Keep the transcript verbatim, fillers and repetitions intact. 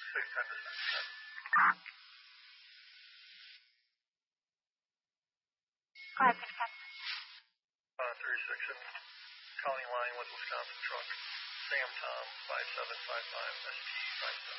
six ten percent. Go ahead, six ten. Uh, thirty-six and County line with Wisconsin truck. Sam Tom five seven five five S P five seven.